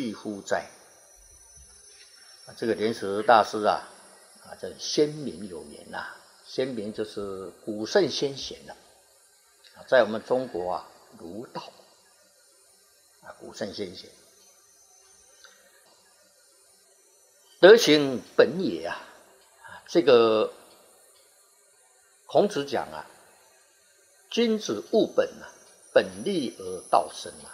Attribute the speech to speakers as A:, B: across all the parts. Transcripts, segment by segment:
A: 去乎哉？这个莲池大师啊，这先民有言呐，先民就是古圣先贤了，在我们中国啊，儒道古圣先贤，德行本也啊，这个孔子讲啊，君子务本啊，本立而道生啊。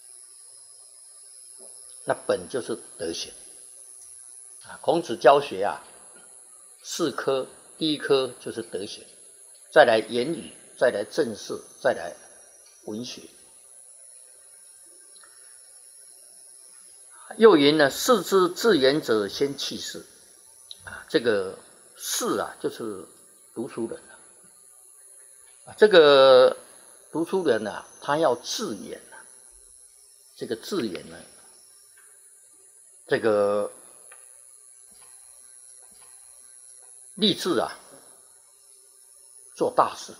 A: 那本就是德行孔子教学啊，4科，第一科就是德行，再来言语，再来政事，再来文学。又云呢，士之自言者先弃士这个士啊，就是读书人这个读书人啊，他要自言这个自言呢，这个立志做大事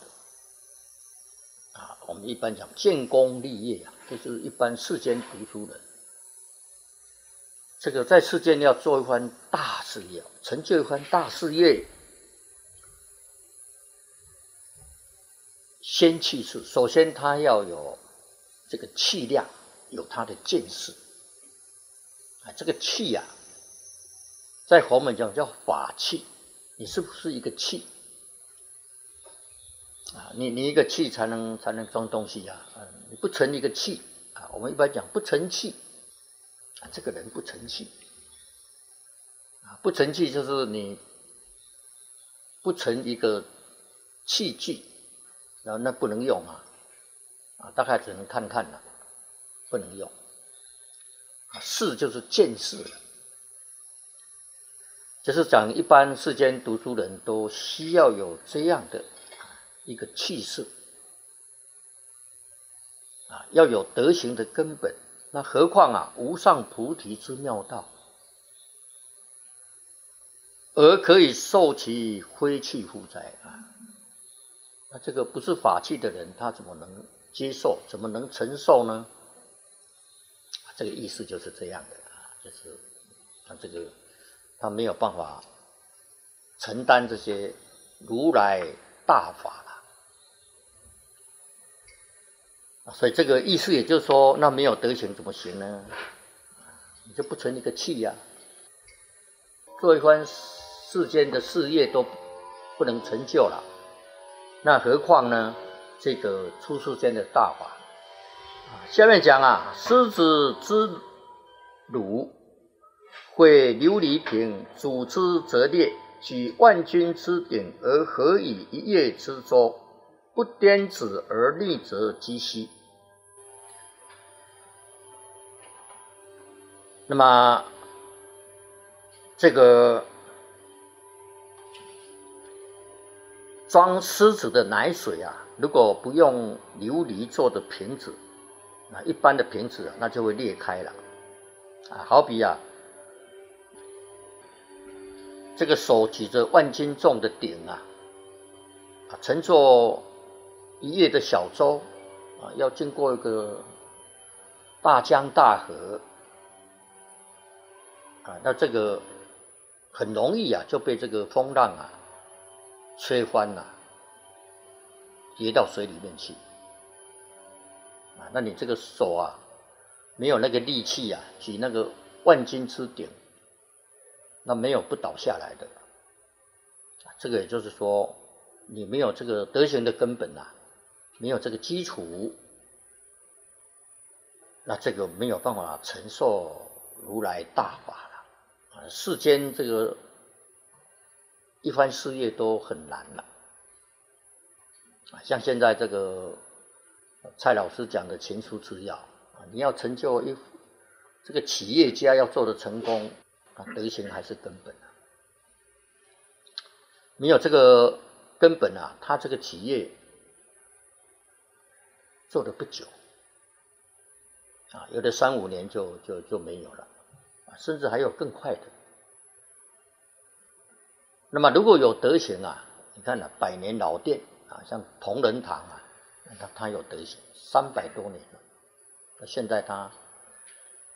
A: 我们一般讲建功立业就是一般世间读书人，这个在世间要做一番大事业，成就一番大事业，先气势，首先他要有这个气量，有他的见识这个气在佛门讲叫法器，你是不是一个器你一个器才能装东西你不成一个器我们一般讲不成器这个人不成器不成器就是你不成一个器具，然后那不能用大概只能看看了，不能用识就是见识，就是讲一般世间读书人都需要有这样的一个气势要有德行的根本，那何况无上菩提之妙道，而可以受其挥去乎哉那这个不是法器的人，他怎么能接受，怎么能承受呢？这个意思就是这样的就是他没有办法承担这些如来大法所以这个意思也就是说，那没有德行怎么行呢？你就不成一个器做一番世间的事业都不能成就了，那何况呢这个出世间的大法下面讲狮子之鲁会琉璃瓶，主之则烈，举万钧之鼎，而何以一叶之舟？不颠子而逆则击兮。那么这个装狮子的奶水如果不用琉璃做的瓶子一般的瓶子那就会裂开了好比这个手举着万斤重的鼎乘坐一叶的小舟要经过一个大江大河那这个很容易就被这个风浪吹翻跌到水里面去那你这个手没有那个力气举那个万斤之鼎，那没有不倒下来的这个也就是说你没有这个德行的根本没有这个基础，那这个没有办法承受如来大法了世间这个一番事业都很难了像现在这个蔡老师讲的勤书之要你要成就这个企业家要做的成功德行还是根本没有这个根本他这个企业做的不久有的3-5年就没有了甚至还有更快的。那么如果有德行你看百年老店像同仁堂他有德行300多年了，现在他